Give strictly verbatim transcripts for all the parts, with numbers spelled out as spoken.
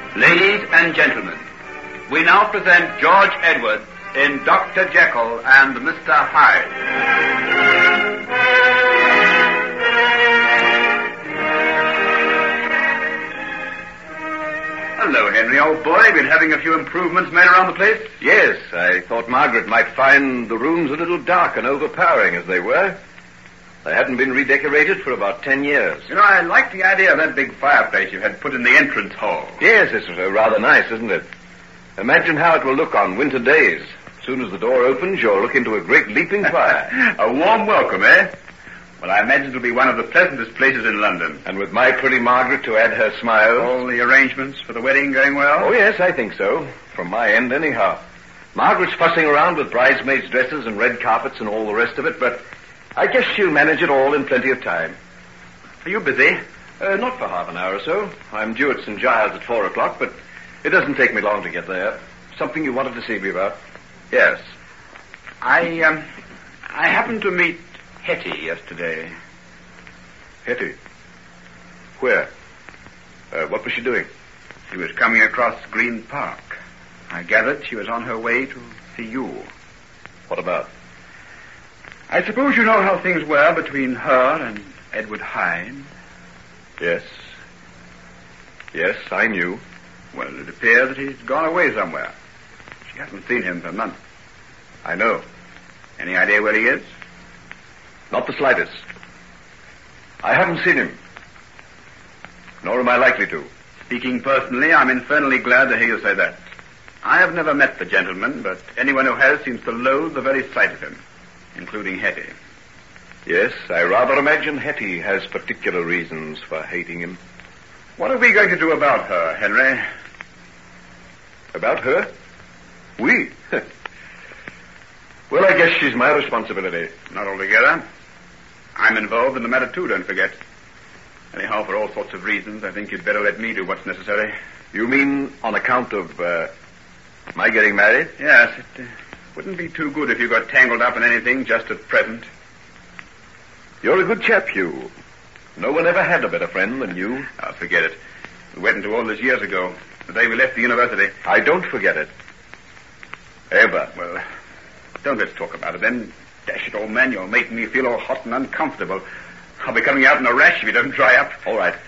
Ladies and gentlemen, we now present George Edwards in Doctor Jekyll and Mister Hyde. Hello, Henry, old boy. Been having a few improvements made around the place? Yes, I thought Margaret might find the rooms a little dark and overpowering as they were. They hadn't been redecorated for about ten years. You know, I like the idea of that big fireplace you had put in the entrance hall. Yes, it's uh, rather nice, isn't it? Imagine how it will look on winter days. As soon as the door opens, you'll look into a great leaping fire. A warm welcome, eh? Well, I imagine it'll be one of the pleasantest places in London. And with my pretty Margaret to add her smiles. All the arrangements for the wedding going well? Oh, yes, I think so. From my end, anyhow. Margaret's fussing around with bridesmaids' dresses and red carpets and all the rest of it, but I guess she'll manage it all in plenty of time. Are you busy? Uh, not for half an hour or so. I'm due at Saint Giles at four o'clock, but it doesn't take me long to get there. Something you wanted to see me about? Yes. I, um, I happened to meet Hetty yesterday. Hetty? Where? Uh, what was she doing? She was coming across Green Park. I gathered she was on her way to see you. What about? I suppose you know how things were between her and Edward Hyde. Yes. Yes, I knew. Well, it appears that he's gone away somewhere. She hasn't seen him for months. I know. Any idea where he is? Not the slightest. I haven't seen him. Nor am I likely to. Speaking personally, I'm infernally glad to hear you say that. I have never met the gentleman, but anyone who has seems to loathe the very sight of him, including Hetty. Yes, I rather imagine Hetty has particular reasons for hating him. What are we going to do about her, Henry? About her? We? Well, I guess she's my responsibility. Not altogether. I'm involved in the matter, too, don't forget. Anyhow, for all sorts of reasons, I think you'd better let me do what's necessary. You mean on account of, uh, my getting married? Yes, it uh, wouldn't be too good if you got tangled up in anything just at present. You're a good chap, Hugh. No one ever had a better friend than you. Oh, forget it. We went into all this years ago, the day we left the university. I don't forget it. Ever. Well, don't let's talk about it then. Dash it, old man, you're making me feel all hot and uncomfortable. I'll be coming out in a rash if you don't dry up. All right.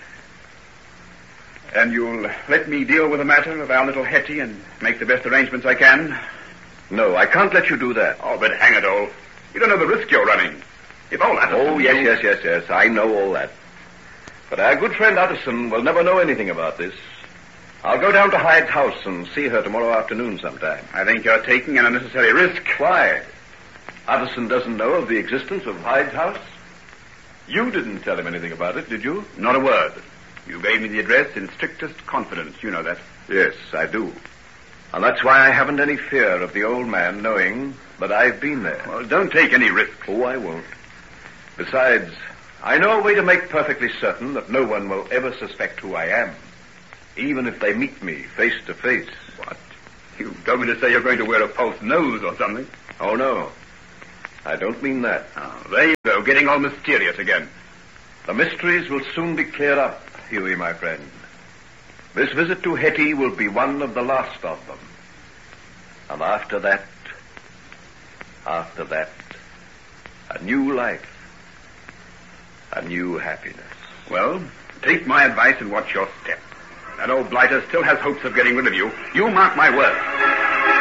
And you'll let me deal with the matter of our little Hetty and make the best arrangements I can? No, I can't let you do that. Oh, but hang it all. You don't know the risk you're running. If all Addison... Oh, yes, yes, yes, yes. I know all that. But our good friend Addison will never know anything about this. I'll go down to Hyde's house and see her tomorrow afternoon sometime. I think you're taking an unnecessary risk. Why? Addison doesn't know of the existence of Hyde's house? You didn't tell him anything about it, did you? Not a word. You gave me the address in strictest confidence. You know that. Yes, I do. And that's why I haven't any fear of the old man knowing that I've been there. Well, don't take any risk. Oh, I won't. Besides, I know a way to make perfectly certain that no one will ever suspect who I am, even if they meet me face to face. What? You don't mean to say you're going to wear a false nose or something? Oh, no. I don't mean that. Oh, there you go, getting all mysterious again. The mysteries will soon be cleared up, Huey, my friend. This visit to Hetty will be one of the last of them. And after that, after that, a new life, a new happiness. Well, take my advice and watch your step. That old blighter still has hopes of getting rid of you. You mark my words.